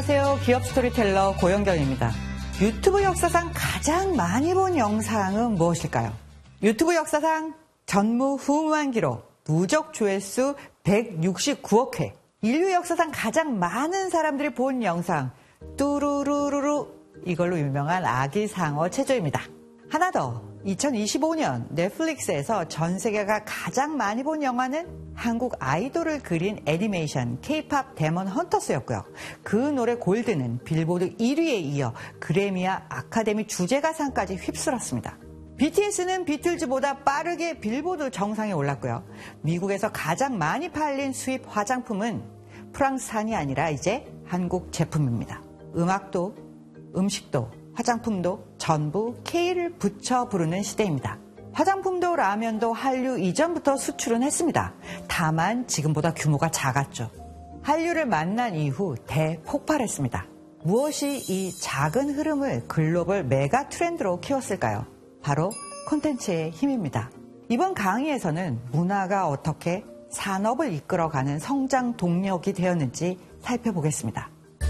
안녕하세요. 기업 스토리텔러 고영경입니다. 유튜브 역사상 가장 많이 본 영상은 무엇일까요? 유튜브 역사상 전무후무한 기록, 누적 조회수 169억 회. 인류 역사상 가장 많은 사람들이 본 영상, 뚜루루루루, 이걸로 유명한 아기상어 체조입니다. 하나 더, 2025년 넷플릭스에서 전 세계가 가장 많이 본 영화는 한국 아이돌을 그린 애니메이션 K-POP 데몬 헌터스였고요. 그 노래 골드는 빌보드 1위에 이어 그래미와 아카데미 주제가상까지 휩쓸었습니다. BTS는 비틀즈보다 빠르게 빌보드 정상에 올랐고요. 미국에서 가장 많이 팔린 수입 화장품은 프랑스산이 아니라 이제 한국 제품입니다. 음악도, 음식도, 화장품도 전부 K를 붙여 부르는 시대입니다. 화장품도 라면도 한류 이전부터 수출은 했습니다. 다만 지금보다 규모가 작았죠. 한류를 만난 이후 대폭발했습니다. 무엇이 이 작은 흐름을 글로벌 메가 트렌드로 키웠을까요? 바로 콘텐츠의 힘입니다. 이번 강의에서는 문화가 어떻게 산업을 이끌어가는 성장 동력이 되었는지 살펴보겠습니다.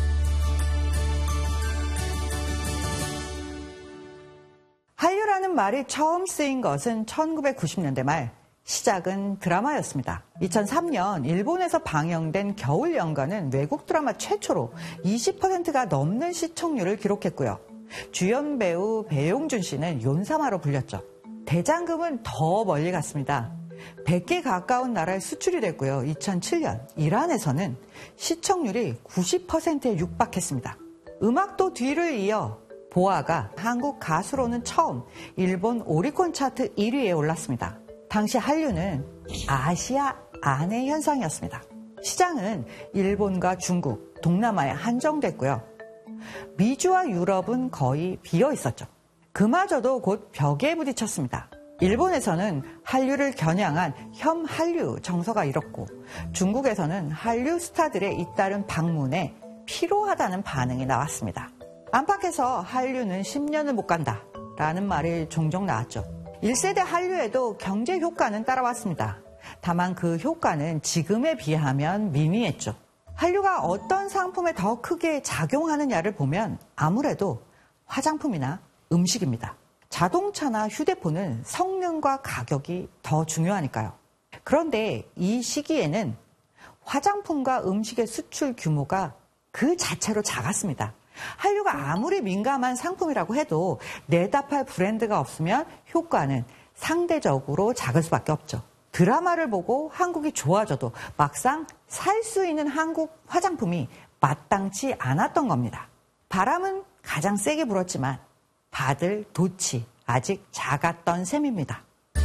한류라는 말이 처음 쓰인 것은 1990년대 말, 시작은 드라마였습니다. 2003년 일본에서 방영된 겨울 연가는 외국 드라마 최초로 20%가 넘는 시청률을 기록했고요. 주연 배우 배용준 씨는 윤사마로 불렸죠. 대장금은 더 멀리 갔습니다. 100개 가까운 나라에 수출이 됐고요. 2007년 이란에서는 시청률이 90%에 육박했습니다. 음악도 뒤를 이어 보아가 한국 가수로는 처음 일본 오리콘 차트 1위에 올랐습니다. 당시 한류는 아시아 안의 현상이었습니다. 시장은 일본과 중국, 동남아에 한정됐고요. 미주와 유럽은 거의 비어 있었죠. 그마저도 곧 벽에 부딪혔습니다. 일본에서는 한류를 겨냥한 혐한류 정서가 일었고, 중국에서는 한류 스타들의 잇따른 방문에 피로하다는 반응이 나왔습니다. 안팎에서 한류는 10년을 못 간다 라는 말이 종종 나왔죠. 1세대 한류에도 경제 효과는 따라왔습니다. 다만 그 효과는 지금에 비하면 미미했죠. 한류가 어떤 상품에 더 크게 작용하느냐를 보면 아무래도 화장품이나 음식입니다. 자동차나 휴대폰은 성능과 가격이 더 중요하니까요. 그런데 이 시기에는 화장품과 음식의 수출 규모가 그 자체로 작았습니다. 한류가 아무리 민감한 상품이라고 해도 내다 팔 브랜드가 없으면 효과는 상대적으로 작을 수밖에 없죠. 드라마를 보고 한국이 좋아져도 막상 살 수 있는 한국 화장품이 마땅치 않았던 겁니다. 바람은 가장 세게 불었지만 받을 돛이 아직 작았던 셈입니다.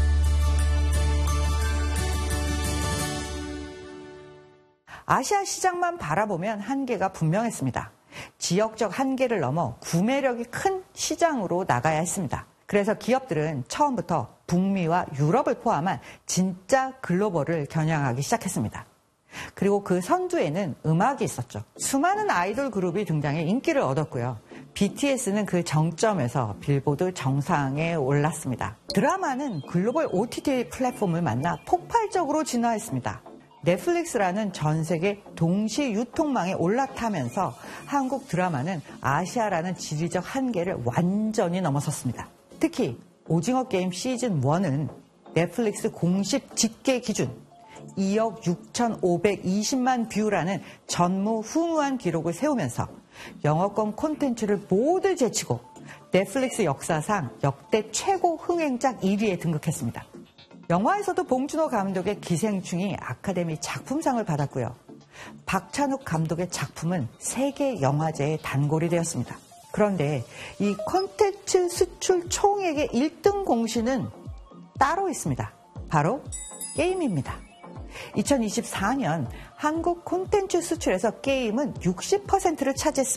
아시아 시장만 바라보면 한계가 분명했습니다. 지역적 한계를 넘어 구매력이 큰 시장으로 나가야 했습니다. 그래서 기업들은 처음부터 북미와 유럽을 포함한 진짜 글로벌을 겨냥하기 시작했습니다. 그리고 그 선두에는 음악이 있었죠. 수많은 아이돌 그룹이 등장해 인기를 얻었고요. BTS는 그 정점에서 빌보드 정상에 올랐습니다. 드라마는 글로벌 OTT 플랫폼을 만나 폭발적으로 진화했습니다. 넷플릭스라는 전 세계 동시 유통망에 올라타면서 한국 드라마는 아시아라는 지리적 한계를 완전히 넘어섰습니다. 특히 오징어 게임 시즌 1은 넷플릭스 공식 집계 기준 2억 6,520만 뷰라는 전무후무한 기록을 세우면서 영어권 콘텐츠를 모두 제치고 넷플릭스 역사상 역대 최고 흥행작 1위에 등극했습니다. 영화에서도 봉준호 감독의 기생충이 아카데미 작품상을 받았고요. 박찬욱 감독의 작품은 세계 영화제의 단골이 되었습니다. 그런데 이 콘텐츠 수출 총액의 1등 공신은 따로 있습니다. 바로 게임입니다. 2024년 한국 콘텐츠 수출에서 게임은 60%를 차지했습니다.